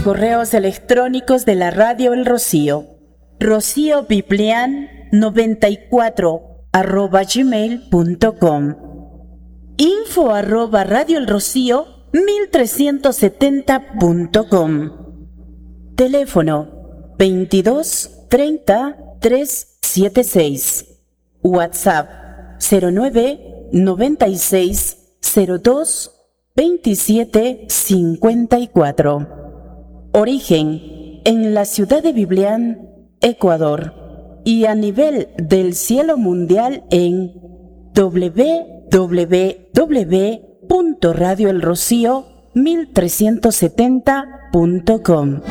correos electrónicos de la Radio El Rocío. rociobiblian94@gmail.com, info@radioelrocío1370.com, teléfono 22 30 376, WhatsApp 09 96 02 27 54. Origen en la ciudad de Biblián, Ecuador, y a nivel del cielo mundial en www.radioelrocío1370.com.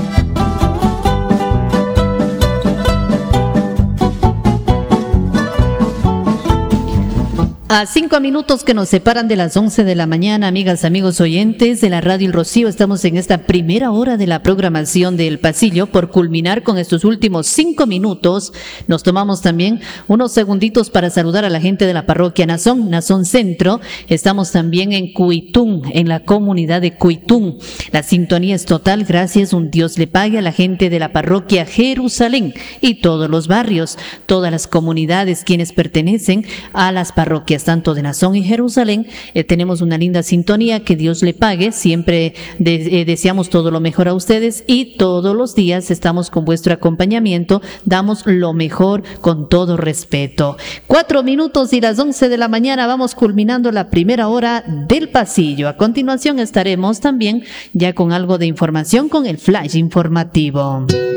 A 5 minutos que nos separan de las 11 de la mañana, amigas, amigos oyentes de la Radio El Rocío, estamos en esta primera hora de la programación del Pasillo. Por culminar con estos últimos 5 minutos, nos tomamos también unos segunditos para saludar a la gente de la parroquia Nazón Centro. Estamos también en Cuitún, en la comunidad de Cuitún. La sintonía es total, gracias, un Dios le pague a la gente de la parroquia Jerusalén y todos los barrios, todas las comunidades quienes pertenecen a las parroquias tanto de Nazón y Jerusalén. Tenemos una linda sintonía, que Dios le pague, siempre deseamos todo lo mejor a ustedes y todos los días estamos con vuestro acompañamiento, damos lo mejor con todo respeto. 4 minutos y las 11 de la mañana, vamos culminando la primera hora del Pasillo. A continuación estaremos también ya con algo de información con el flash informativo.